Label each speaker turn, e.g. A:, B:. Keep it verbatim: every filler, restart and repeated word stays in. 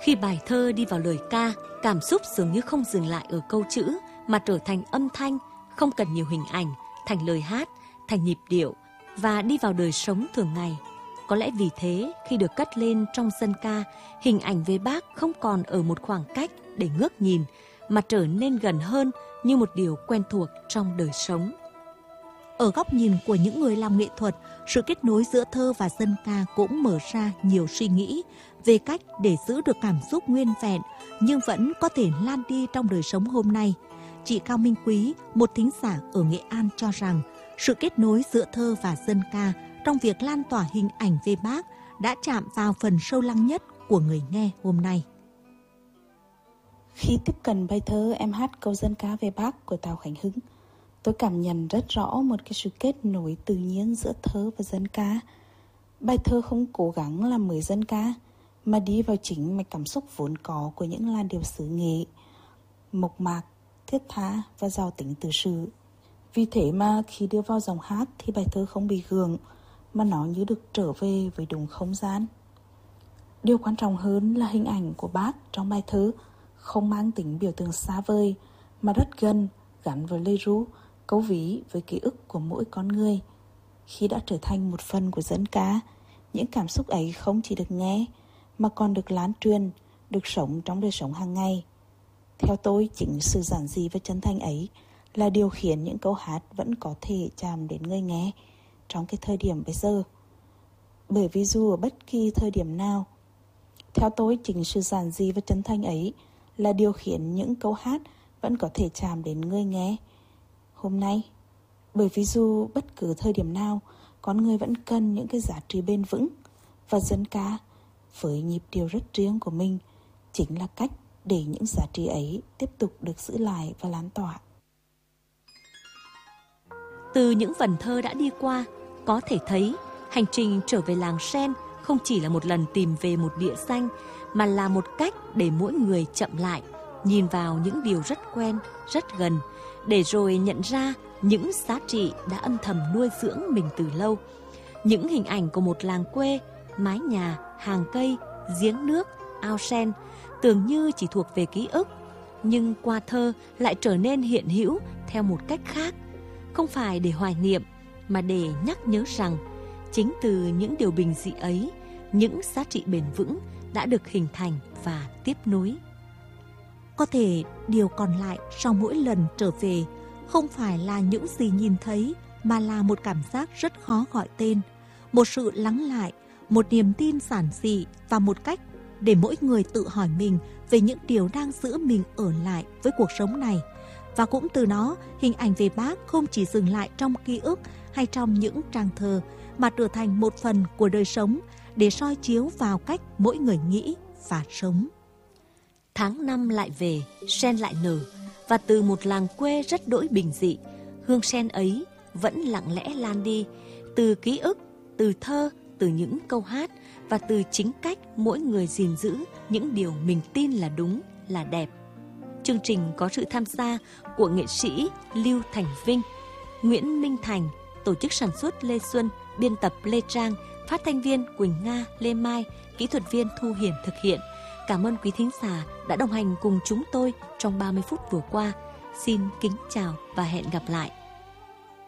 A: Khi bài thơ đi vào lời ca, cảm xúc dường như không dừng lại ở câu chữ mà trở thành âm thanh, không cần nhiều hình ảnh, thành lời hát, thành nhịp điệu và đi vào đời sống thường ngày. Có lẽ vì thế, khi được cất lên trong dân ca, hình ảnh về Bác không còn ở một khoảng cách để ngước nhìn, mà trở nên gần hơn như một điều quen thuộc trong đời sống.
B: Ở góc nhìn của những người làm nghệ thuật, sự kết nối giữa thơ và dân ca cũng mở ra nhiều suy nghĩ về cách để giữ được cảm xúc nguyên vẹn nhưng vẫn có thể lan đi trong đời sống hôm nay. Chị Cao Minh Quý, một thính giả ở Nghệ An cho rằng sự kết nối giữa thơ và dân ca trong việc lan tỏa hình ảnh về Bác đã chạm vào phần sâu lắng nhất của người nghe hôm nay.
C: Khi tiếp cận bài thơ Em hát câu dân ca về Bác của Tào Khánh Hưng, tôi cảm nhận rất rõ một cái sự kết nối tự nhiên giữa thơ và dân ca. Bài thơ không cố gắng làm mới dân ca, mà đi vào chính mạch cảm xúc vốn có của những làn điệu xứ nghệ, mộc mạc, thiết tha và giàu tính tự sự. Vì thế mà khi đưa vào dòng hát thì bài thơ không bị gượng, mà nó như được trở về với đúng không gian. Điều quan trọng hơn là hình ảnh của Bác trong bài thơ không mang tính biểu tượng xa vời, mà rất gần, gắn với lời ru, câu ví với ký ức của mỗi con người. Khi đã trở thành một phần của dân ca, những cảm xúc ấy không chỉ được nghe, mà còn được lan truyền, được sống trong đời sống hàng ngày. Theo tôi, chính sự giản dị và chân thành ấy là điều khiến những câu hát vẫn có thể chạm đến người nghe trong cái thời điểm bây giờ. Bởi vì dù ở bất kỳ thời điểm nào, theo tôi, chính sự giản dị và chân thành ấy là điều khiến những câu hát vẫn có thể chạm đến người nghe hôm nay. Bởi vì dù bất cứ thời điểm nào, con người vẫn cần những cái giá trị bền vững, và dân ca với nhịp điệu rất riêng của mình chính là cách để những giá trị ấy tiếp tục được giữ lại và lan tỏa.
A: Từ những vần thơ đã đi qua, có thể thấy hành trình trở về làng Sen không chỉ là một lần tìm về một địa danh, mà là một cách để mỗi người chậm lại, nhìn vào những điều rất quen, rất gần, để rồi nhận ra những giá trị đã âm thầm nuôi dưỡng mình từ lâu. Những hình ảnh của một làng quê, mái nhà, hàng cây, giếng nước, ao sen, tưởng như chỉ thuộc về ký ức, nhưng qua thơ lại trở nên hiện hữu theo một cách khác. Không phải để hoài niệm, mà để nhắc nhớ rằng chính từ những điều bình dị ấy, những giá trị bền vững đã được hình thành và tiếp nối.
B: Có thể điều còn lại sau mỗi lần trở về không phải là những gì nhìn thấy, mà là một cảm giác rất khó gọi tên, một sự lắng lại, một niềm tin giản dị và một cách để mỗi người tự hỏi mình về những điều đang giữ mình ở lại với cuộc sống này. Và cũng từ nó, hình ảnh về Bác không chỉ dừng lại trong ký ức hay trong những trang thơ, mà trở thành một phần của đời sống để soi chiếu vào cách mỗi người nghĩ và sống.
A: Tháng năm lại về, sen lại nở, và từ một làng quê rất đỗi bình dị, hương sen ấy vẫn lặng lẽ lan đi, từ ký ức, từ thơ, từ những câu hát, và từ chính cách mỗi người gìn giữ những điều mình tin là đúng, là đẹp. Chương trình có sự tham gia của nghệ sĩ Lưu Thành Vinh, Nguyễn Minh Thành, tổ chức sản xuất Lê Xuân, biên tập Lê Trang, phát thanh viên Quỳnh Nga, Lê Mai, kỹ thuật viên Thu Hiền thực hiện. Cảm ơn quý thính giả đã đồng hành cùng chúng tôi trong ba mươi phút vừa qua. Xin kính chào và hẹn gặp lại.